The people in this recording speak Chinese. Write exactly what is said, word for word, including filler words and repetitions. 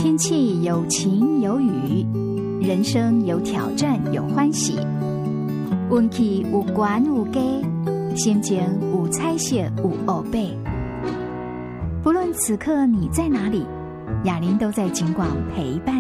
天气有晴有雨，人生有挑战有欢喜，运气有悬有低，心情有彩色有乌白。不论此刻你在哪里，雅玲都在警广陪伴